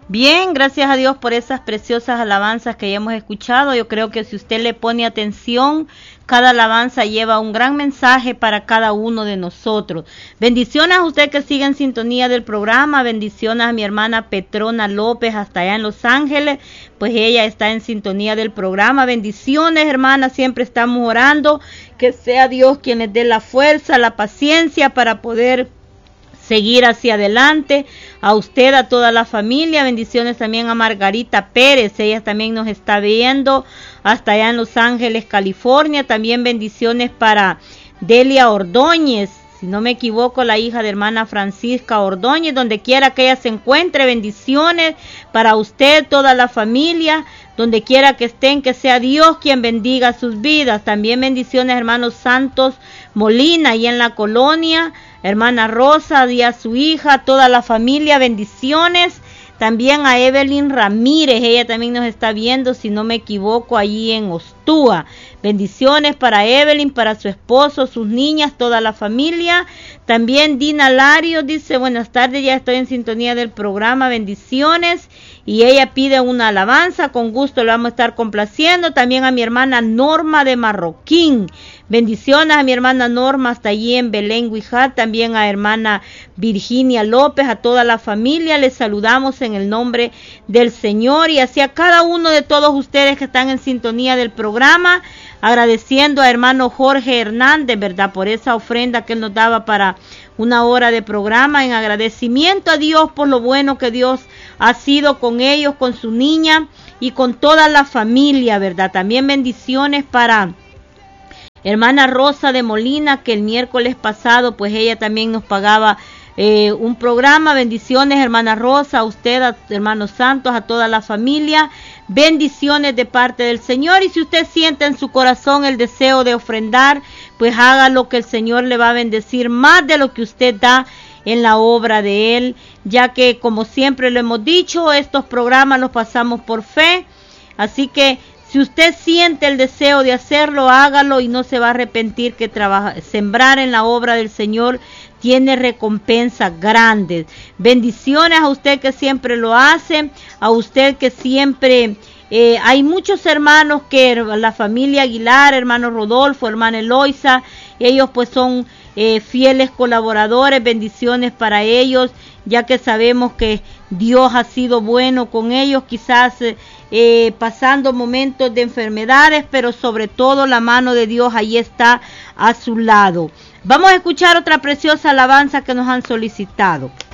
Bien, gracias a Dios por esas preciosas alabanzas que ya hemos escuchado. Yo creo que si usted le pone atención, cada alabanza lleva un gran mensaje para cada uno de nosotros. Bendiciones a usted que sigue en sintonía del programa. Bendiciones a mi hermana Petrona López hasta allá en Los Ángeles, pues ella está en sintonía del programa. Bendiciones, hermana, siempre estamos orando que sea Dios quien les dé la fuerza, la paciencia para poder seguir hacia adelante. A usted, a toda la familia, bendiciones también a Margarita Pérez, ella también nos está viendo hasta allá en Los Ángeles, California. También bendiciones para Delia Ordóñez, si no me equivoco, la hija de hermana Francisca Ordóñez, donde quiera que ella se encuentre. Bendiciones para usted, toda la familia, donde quiera que estén, que sea Dios quien bendiga sus vidas. También bendiciones hermanos Santos Molina y en la colonia, hermana Rosa y a su hija, toda la familia, bendiciones. También a Evelyn Ramírez, ella también nos está viendo, si no me equivoco, allí en Ostúa. Bendiciones para Evelyn, para su esposo, sus niñas, toda la familia. También Dina Lario dice, buenas tardes, ya estoy en sintonía del programa, bendiciones. Y ella pide una alabanza, con gusto le vamos a estar complaciendo. También a mi hermana Norma de Marroquín. Bendiciones a mi hermana Norma hasta allí en Belén, Huijat. También a hermana Virginia López, a toda la familia. Les saludamos en el nombre del Señor y hacia cada uno de todos ustedes que están en sintonía del programa. Agradeciendo a hermano Jorge Hernández, ¿verdad? Por esa ofrenda que él nos daba para una hora de programa, en agradecimiento a Dios por lo bueno que Dios ha sido con ellos, con su niña y con toda la familia, ¿verdad? También bendiciones para hermana Rosa de Molina, que el miércoles pasado, pues ella también nos pagaba un programa. Bendiciones hermana Rosa, a usted, a hermanos Santos, a toda la familia. Bendiciones de parte del Señor. Y si usted siente en su corazón el deseo de ofrendar, pues hágalo, que el Señor le va a bendecir más de lo que usted da en la obra de Él, ya que como siempre lo hemos dicho, estos programas los pasamos por fe. Así que si usted siente el deseo de hacerlo, hágalo y no se va a arrepentir, que sembrar en la obra del Señor tiene recompensas grandes. Bendiciones a usted que siempre lo hace, a usted que siempre... hay muchos hermanos que la familia Aguilar, hermano Rodolfo, hermana Eloisa, ellos pues son fieles colaboradores. Bendiciones para ellos, ya que sabemos que Dios ha sido bueno con ellos, quizás pasando momentos de enfermedades, pero sobre todo la mano de Dios ahí está a su lado. Vamos a escuchar otra preciosa alabanza que nos han solicitado.